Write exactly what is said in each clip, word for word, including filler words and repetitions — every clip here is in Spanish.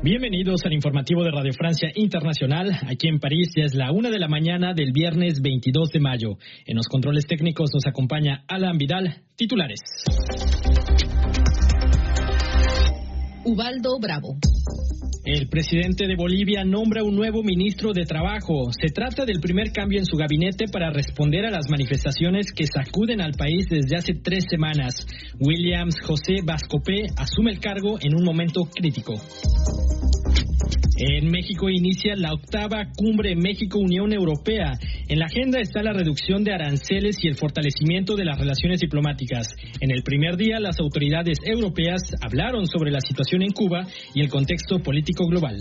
Bienvenidos al informativo de Radio Francia Internacional. Aquí en París ya es la una de la mañana del viernes veintidós de mayo. En los controles técnicos nos acompaña Alan Vidal. Titulares. Ubaldo Bravo. El presidente de Bolivia nombra un nuevo ministro de Trabajo. Se trata del primer cambio en su gabinete para responder a las manifestaciones que sacuden al país desde hace tres semanas. Williams José Bascopé asume el cargo en un momento crítico. En México inicia la octava cumbre México-Unión Europea. En la agenda está la reducción de aranceles y el fortalecimiento de las relaciones diplomáticas. En el primer día, las autoridades europeas hablaron sobre la situación en Cuba y el contexto político global.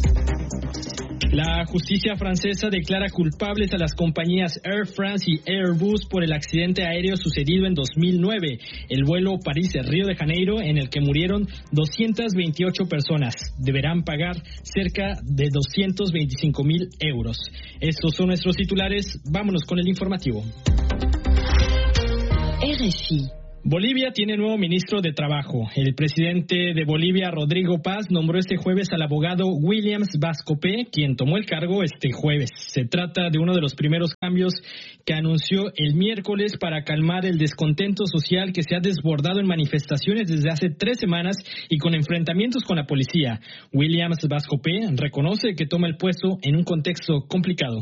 La justicia francesa declara culpables a las compañías Air France y Airbus por el accidente aéreo sucedido en dos mil nueve, el vuelo París-Río de Janeiro, en el que murieron doscientas veintiocho personas. Deberán pagar cerca de doscientos veinticinco mil euros. Estos son nuestros titulares. Vámonos con el informativo. R F I. Bolivia tiene nuevo ministro de Trabajo. El presidente de Bolivia, Rodrigo Paz, nombró este jueves al abogado Williams Bascopé, quien tomó el cargo este jueves. Se trata de uno de los primeros cambios que anunció el miércoles para calmar el descontento social que se ha desbordado en manifestaciones desde hace tres semanas y con enfrentamientos con la policía. Williams Bascopé reconoce que toma el puesto en un contexto complicado.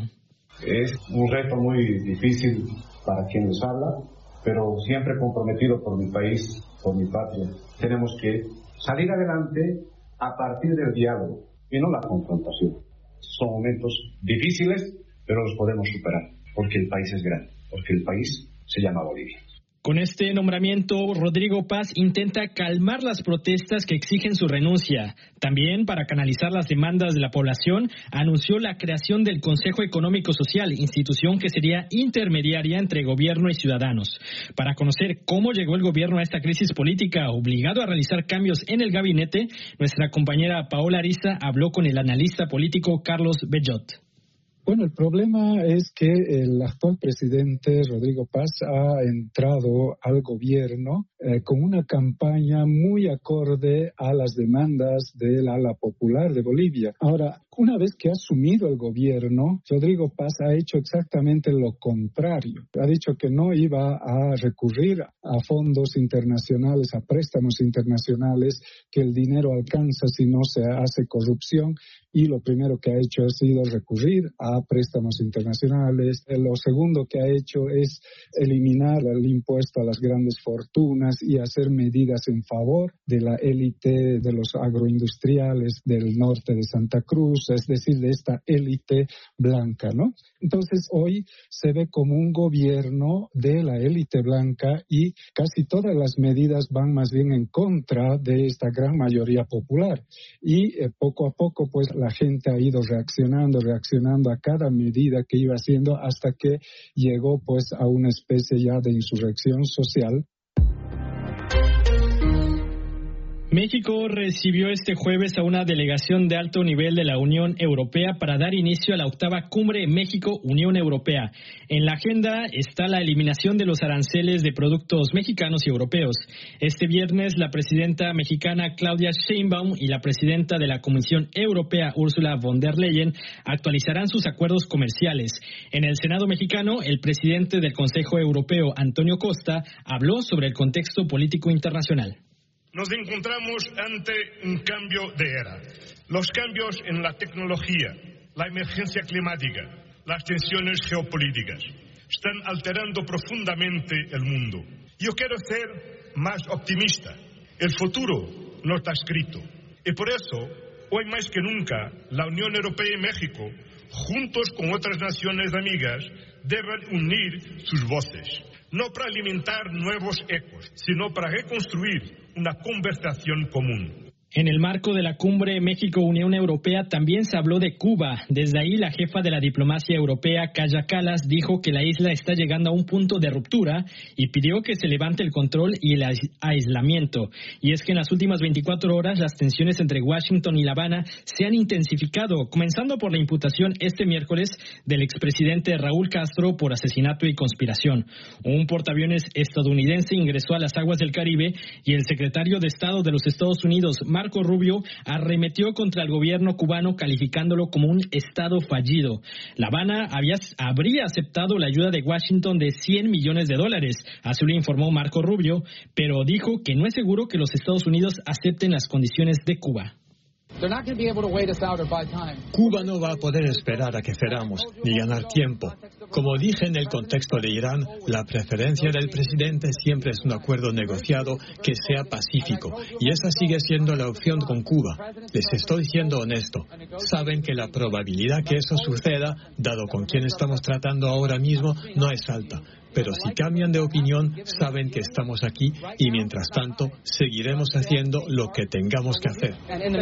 Es un reto muy difícil para quien nos habla, pero siempre comprometido por mi país, por mi patria. Tenemos que salir adelante a partir del diálogo y no la confrontación. Son momentos difíciles, pero los podemos superar, porque el país es grande, porque el país se llama Bolivia. Con este nombramiento, Rodrigo Paz intenta calmar las protestas que exigen su renuncia. También, para canalizar las demandas de la población, anunció la creación del Consejo Económico Social, institución que sería intermediaria entre gobierno y ciudadanos. Para conocer cómo llegó el gobierno a esta crisis política, obligado a realizar cambios en el gabinete, nuestra compañera Paola Ariza habló con el analista político Carlos Bellot. Bueno, el problema es que el actual presidente Rodrigo Paz ha entrado al gobierno eh, con una campaña muy acorde a las demandas del ala popular de Bolivia. Ahora, una vez que ha asumido el gobierno, Rodrigo Paz ha hecho exactamente lo contrario. Ha dicho que no iba a recurrir a fondos internacionales, a préstamos internacionales, que el dinero alcanza si no se hace corrupción, y lo primero que ha hecho ha sido recurrir a préstamos internacionales. Lo segundo que ha hecho es eliminar el impuesto a las grandes fortunas y hacer medidas en favor de la élite de los agroindustriales del norte de Santa Cruz, es decir, de esta élite blanca, ¿no? Entonces, hoy se ve como un gobierno de la élite blanca y casi todas las medidas van más bien en contra de esta gran mayoría popular. Y eh, poco a poco, pues, la gente ha ido reaccionando, reaccionando a cada medida que iba haciendo hasta que llegó, pues, a una especie ya de insurrección social. México recibió este jueves a una delegación de alto nivel de la Unión Europea para dar inicio a la octava cumbre México-Unión Europea. En la agenda está la eliminación de los aranceles de productos mexicanos y europeos. Este viernes, la presidenta mexicana Claudia Sheinbaum y la presidenta de la Comisión Europea Ursula von der Leyen actualizarán sus acuerdos comerciales. En el Senado mexicano, el presidente del Consejo Europeo, Antonio Costa, habló sobre el contexto político internacional. Nos encontramos ante un cambio de era. Los cambios en la tecnología, la emergencia climática, las tensiones geopolíticas están alterando profundamente el mundo. Yo quiero ser más optimista. El futuro no está escrito. Y por eso, hoy más que nunca, la Unión Europea y México, juntos con otras naciones amigas, deben unir sus voces. No para alimentar nuevos ecos, sino para reconstruir una conversación común. En el marco de la cumbre México-Unión Europea también se habló de Cuba. Desde ahí, la jefa de la diplomacia europea, Kaja Kallas, dijo que la isla está llegando a un punto de ruptura y pidió que se levante el control y el aislamiento. Y es que en las últimas veinticuatro horas las tensiones entre Washington y La Habana se han intensificado, comenzando por la imputación este miércoles del expresidente Raúl Castro por asesinato y conspiración. Un portaaviones estadounidense ingresó a las aguas del Caribe y el secretario de Estado de los Estados Unidos, Marco Rubio arremetió contra el gobierno cubano calificándolo como un estado fallido. La Habana había, habría aceptado la ayuda de Washington de cien millones de dólares, así lo informó Marco Rubio, pero dijo que no es seguro que los Estados Unidos acepten las condiciones de Cuba. Cuba no va a poder esperar a que cerramos, ni ganar tiempo. Como dije en el contexto de Irán, la preferencia del presidente siempre es un acuerdo negociado que sea pacífico, y esa sigue siendo la opción con Cuba. Les estoy siendo honesto. Saben que la probabilidad que eso suceda, dado con quién estamos tratando ahora mismo, no es alta. Pero si cambian de opinión, saben que estamos aquí y mientras tanto seguiremos haciendo lo que tengamos que hacer.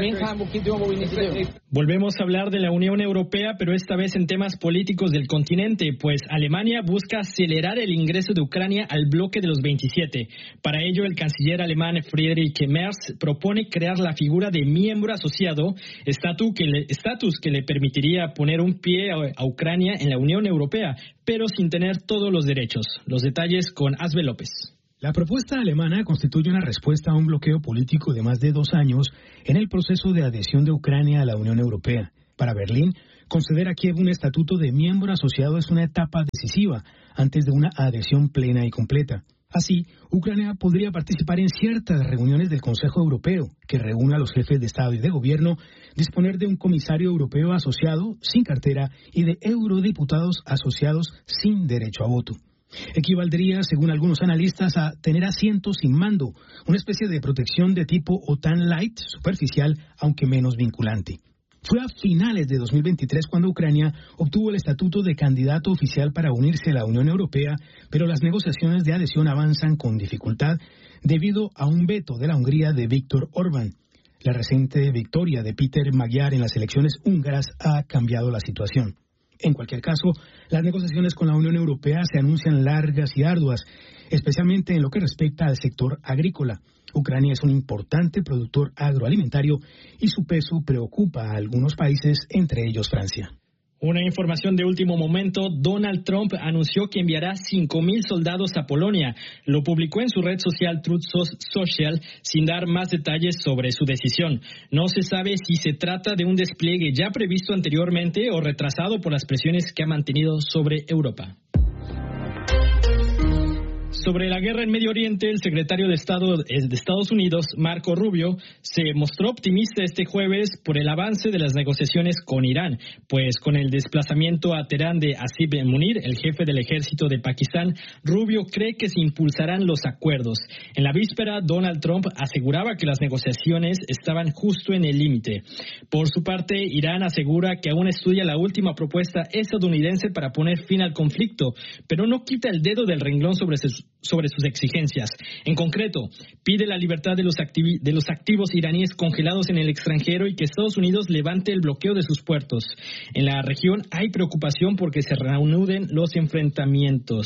Volvemos a hablar de la Unión Europea, pero esta vez en temas políticos del continente, pues Alemania busca acelerar el ingreso de Ucrania al bloque de los veintisiete. Para ello, el canciller alemán Friedrich Merz propone crear la figura de miembro asociado, estatus que le, estatus que le permitiría poner un pie a, a Ucrania en la Unión Europea, pero sin tener todos los derechos. Los detalles con Asbe López. La propuesta alemana constituye una respuesta a un bloqueo político de más de dos años en el proceso de adhesión de Ucrania a la Unión Europea. Para Berlín, conceder a Kiev un estatuto de miembro asociado es una etapa decisiva antes de una adhesión plena y completa. Así, Ucrania podría participar en ciertas reuniones del Consejo Europeo, que reúne a los jefes de Estado y de Gobierno, disponer de un comisario europeo asociado sin cartera y de eurodiputados asociados sin derecho a voto. Equivaldría, según algunos analistas, a tener asientos sin mando, una especie de protección de tipo OTAN light, superficial, aunque menos vinculante. Fue a finales de dos mil veintitrés cuando Ucrania obtuvo el estatuto de candidato oficial para unirse a la Unión Europea, pero las negociaciones de adhesión avanzan con dificultad debido a un veto de la Hungría de Viktor Orbán. La reciente victoria de Péter Magyar en las elecciones húngaras ha cambiado la situación. En cualquier caso, las negociaciones con la Unión Europea se anuncian largas y arduas, especialmente en lo que respecta al sector agrícola. Ucrania es un importante productor agroalimentario y su peso preocupa a algunos países, entre ellos Francia. Una información de último momento, Donald Trump anunció que enviará cinco mil soldados a Polonia. Lo publicó en su red social Truth Social sin dar más detalles sobre su decisión. No se sabe si se trata de un despliegue ya previsto anteriormente o retrasado por las presiones que ha mantenido sobre Europa. Sobre la guerra en Medio Oriente, el secretario de Estado de Estados Unidos, Marco Rubio, se mostró optimista este jueves por el avance de las negociaciones con Irán, pues con el desplazamiento a Teherán de Asif Munir, el jefe del ejército de Pakistán, Rubio cree que se impulsarán los acuerdos. En la víspera, Donald Trump aseguraba que las negociaciones estaban justo en el límite. Por su parte, Irán asegura que aún estudia la última propuesta estadounidense para poner fin al conflicto, pero no quita el dedo del renglón sobre sus sobre sus exigencias. En concreto, pide la libertad de los, activi- de los activos iraníes congelados en el extranjero y que Estados Unidos levante el bloqueo de sus puertos. En la región hay preocupación porque se reanuden los enfrentamientos.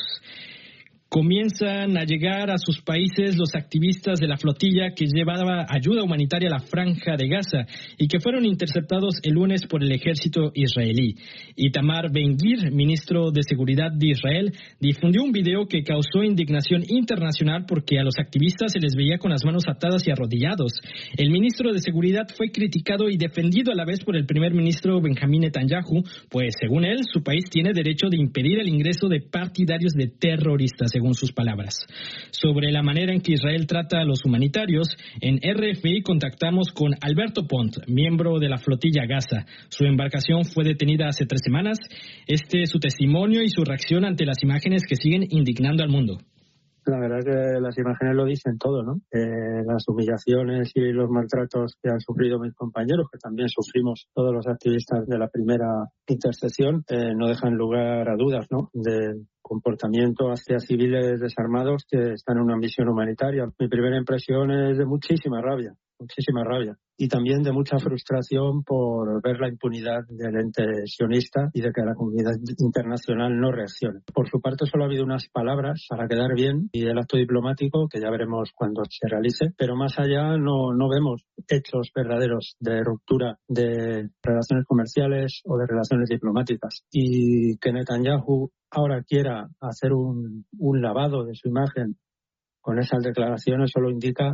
Comienzan a llegar a sus países los activistas de la flotilla que llevaba ayuda humanitaria a la Franja de Gaza y que fueron interceptados el lunes por el ejército israelí. Itamar Ben-Gvir, ministro de Seguridad de Israel, difundió un video que causó indignación internacional porque a los activistas se les veía con las manos atadas y arrodillados. El ministro de Seguridad fue criticado y defendido a la vez por el primer ministro Benjamín Netanyahu, pues según él, su país tiene derecho de impedir el ingreso de partidarios de terroristas, según sus palabras. Sobre la manera en que Israel trata a los humanitarios, en R F I contactamos con Alberto Pont, miembro de la flotilla Gaza. Su embarcación fue detenida hace tres semanas. Este es su testimonio y su reacción ante las imágenes que siguen indignando al mundo. La verdad es que las imágenes lo dicen todo, ¿no? Eh, las humillaciones y los maltratos que han sufrido mis compañeros, que también sufrimos todos los activistas de la primera intercepción, eh, no dejan lugar a dudas, ¿no? De comportamiento hacia civiles desarmados que están en una misión humanitaria. Mi primera impresión es de muchísima rabia, muchísima rabia. Y también de mucha frustración por ver la impunidad del ente sionista y de que la comunidad internacional no reaccione. Por su parte, solo ha habido unas palabras para quedar bien y el acto diplomático, que ya veremos cuando se realice, pero más allá no, no vemos hechos verdaderos de ruptura de relaciones comerciales o de relaciones diplomáticas. Y que Netanyahu ahora quiera hacer un, un lavado de su imagen con esas declaraciones solo indica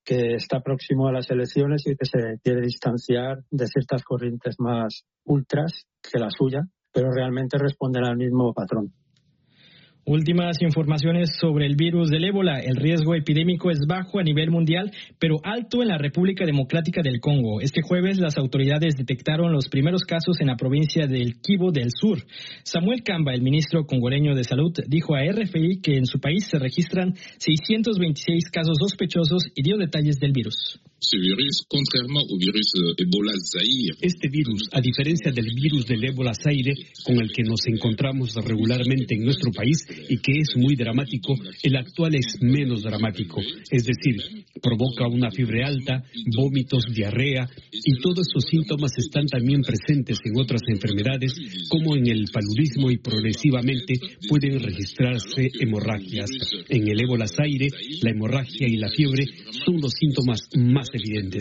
que está próximo a las elecciones y que se quiere distanciar de ciertas corrientes más ultras que la suya, pero realmente responden al mismo patrón. Últimas informaciones sobre el virus del ébola. El riesgo epidémico es bajo a nivel mundial, pero alto en la República Democrática del Congo. Este jueves las autoridades detectaron los primeros casos en la provincia del Kivu del Sur. Samuel Kamba, el ministro congoleño de Salud, dijo a R F I que en su país se registran seiscientos veintiséis casos sospechosos y dio detalles del virus. Este virus, a diferencia del virus del ébola Zaire, con el que nos encontramos regularmente en nuestro país y que es muy dramático, el actual es menos dramático. Es decir, provoca una fiebre alta, vómitos, diarrea, y todos esos síntomas están también presentes en otras enfermedades, como en el paludismo, y progresivamente pueden registrarse hemorragias. En el ébola Zaire, la hemorragia y la fiebre son los síntomas más evidentes.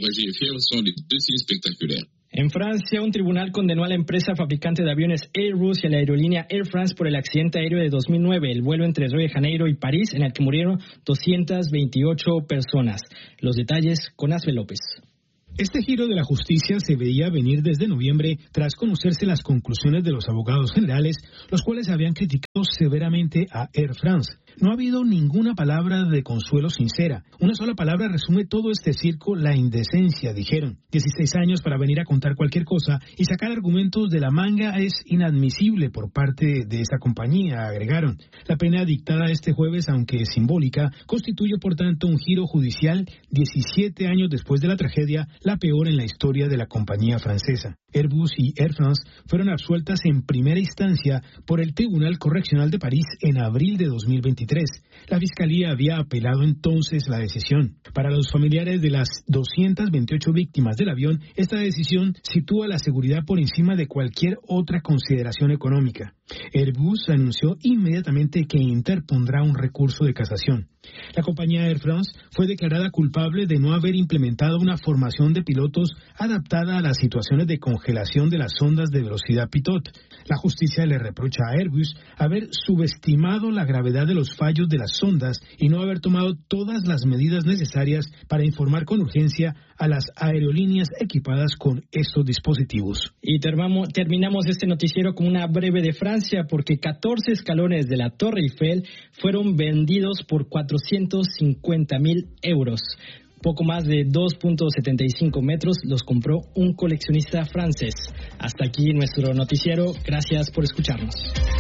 En Francia, un tribunal condenó a la empresa fabricante de aviones Airbus y a la aerolínea Air France por el accidente aéreo de dos mil nueve, el vuelo entre Río de Janeiro y París, en el que murieron doscientas veintiocho personas. Los detalles con Asbe López. Este giro de la justicia se veía venir desde noviembre tras conocerse las conclusiones de los abogados generales, los cuales habían criticado severamente a Air France. No ha habido ninguna palabra de consuelo sincera. Una sola palabra resume todo este circo: la indecencia, dijeron. dieciséis años para venir a contar cualquier cosa y sacar argumentos de la manga es inadmisible por parte de esa compañía, agregaron. La pena dictada este jueves, aunque simbólica, constituye por tanto un giro judicial diecisiete años después de la tragedia, la peor en la historia de la compañía francesa. Airbus y Air France fueron absueltas en primera instancia por el Tribunal Correccional de París en abril de dos mil veintitrés. La Fiscalía había apelado entonces la decisión. Para los familiares de las doscientas veintiocho víctimas del avión, esta decisión sitúa la seguridad por encima de cualquier otra consideración económica. Airbus anunció inmediatamente que interpondrá un recurso de casación. La compañía Air France fue declarada culpable de no haber implementado una formación de pilotos adaptada a las situaciones de congelación de las sondas de velocidad Pitot. La justicia le reprocha a Airbus haber subestimado la gravedad de los fallos de las sondas y no haber tomado todas las medidas necesarias para informar con urgencia a las aerolíneas equipadas con estos dispositivos. Y termamo, terminamos este noticiero con una breve de Francia, porque catorce escalones de la Torre Eiffel fueron vendidos por cuatrocientos cincuenta mil euros. Poco más de dos punto setenta y cinco metros los compró un coleccionista francés. Hasta aquí nuestro noticiero. Gracias por escucharnos.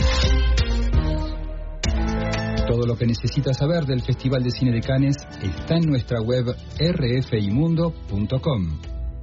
Todo lo que necesitas saber del Festival de Cine de Cannes está en nuestra web r f i mundo punto com.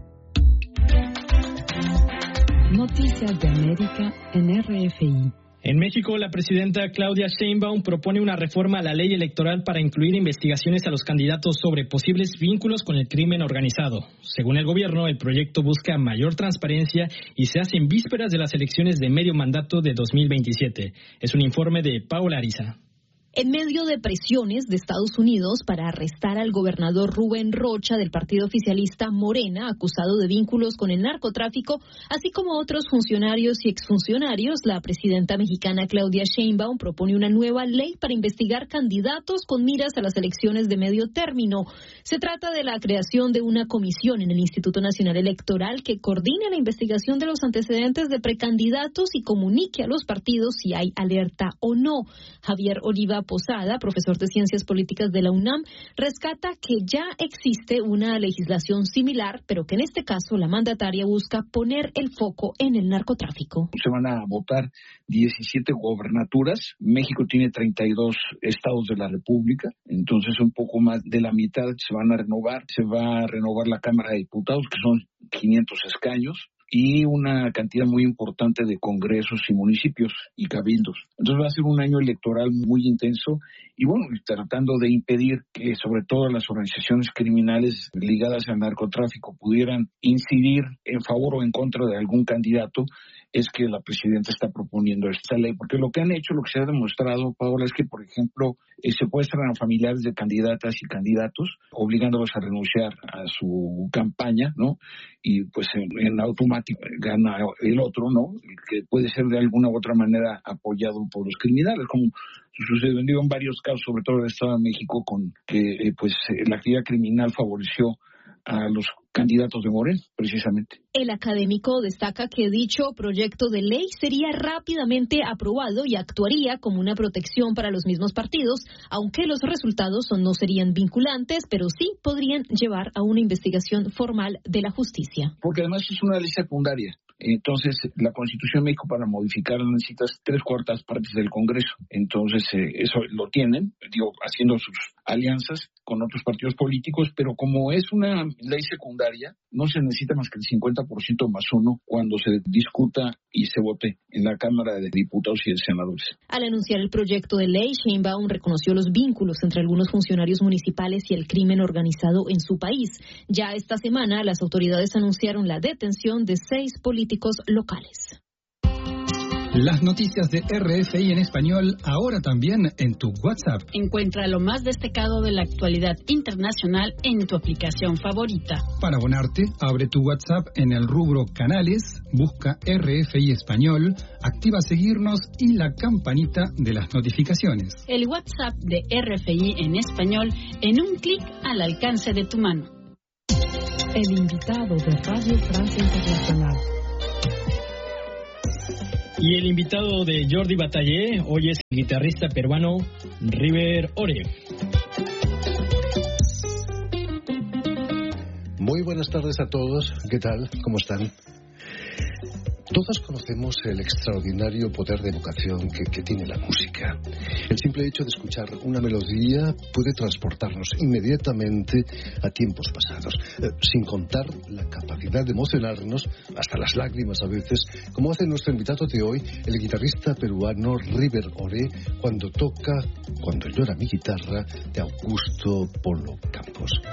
Noticias de América en R F I. En México, la presidenta Claudia Sheinbaum propone una reforma a la ley electoral para incluir investigaciones a los candidatos sobre posibles vínculos con el crimen organizado. Según el gobierno, el proyecto busca mayor transparencia y se hace en vísperas de las elecciones de medio mandato de dos mil veintisiete. Es un informe de Paola Ariza. En medio de presiones de Estados Unidos para arrestar al gobernador Rubén Rocha del partido oficialista Morena, acusado de vínculos con el narcotráfico, así como otros funcionarios y exfuncionarios, la presidenta mexicana Claudia Sheinbaum propone una nueva ley para investigar candidatos con miras a las elecciones de medio término. Se trata de la creación de una comisión en el Instituto Nacional Electoral que coordine la investigación de los antecedentes de precandidatos y comunique a los partidos si hay alerta o no. Javier Oliva Posada, profesor de Ciencias Políticas de la UNAM, rescata que ya existe una legislación similar, pero que en este caso la mandataria busca poner el foco en el narcotráfico. Se van a votar diecisiete gobernaturas. México tiene treinta y dos estados de la República, entonces un poco más de la mitad se van a renovar. Se va a renovar la Cámara de Diputados, que son quinientos escaños, y una cantidad muy importante de congresos y municipios y cabildos. Entonces va a ser un año electoral muy intenso y bueno, tratando de impedir que sobre todo las organizaciones criminales ligadas al narcotráfico pudieran incidir en favor o en contra de algún candidato. es que la presidenta está proponiendo esta ley, porque lo que han hecho, lo que se ha demostrado, Paola, es que, por ejemplo, eh, secuestran a familiares de candidatas y candidatos, obligándolos a renunciar a su campaña, ¿no? Y pues en, en automático gana el otro, ¿no? Que puede ser de alguna u otra manera apoyado por los criminales, como sucedió en varios casos, sobre todo en el Estado de México, con que eh, pues eh, la actividad criminal favoreció a los candidatos de Morena, precisamente. El académico destaca que dicho proyecto de ley sería rápidamente aprobado y actuaría como una protección para los mismos partidos, aunque los resultados no serían vinculantes, pero sí podrían llevar a una investigación formal de la justicia. Porque además es una ley secundaria. Entonces, la Constitución de México, para modificarla, necesitas tres cuartas partes del Congreso. Entonces, eh, eso lo tienen, digo, haciendo sus alianzas con otros partidos políticos, pero como es una ley secundaria, no se necesita más que el cincuenta por ciento más uno cuando se discuta y se vote en la Cámara de Diputados y de Senadores. Al anunciar el proyecto de ley, Sheinbaum reconoció los vínculos entre algunos funcionarios municipales y el crimen organizado en su país. Ya esta semana, las autoridades anunciaron la detención de seis políticos locales. Las noticias de R F I en español, ahora también en tu WhatsApp. Encuentra lo más destacado de la actualidad internacional en tu aplicación favorita. Para abonarte, abre tu WhatsApp en el rubro Canales, busca R F I Español, activa seguirnos y la campanita de las notificaciones. El WhatsApp de R F I en español en un clic al alcance de tu mano. El invitado de Radio Francia Internacional. Y el invitado de Jordi Batallé hoy es el guitarrista peruano River Ore. Muy buenas tardes a todos. ¿Qué tal? ¿Cómo están? Todos conocemos el extraordinario poder de evocación que, que tiene la música. El simple hecho de escuchar una melodía puede transportarnos inmediatamente a tiempos pasados, eh, sin contar la capacidad de emocionarnos, hasta las lágrimas a veces, como hace nuestro invitado de hoy, el guitarrista peruano River Ore, cuando toca Cuando llora mi guitarra, de Augusto Polo Campos.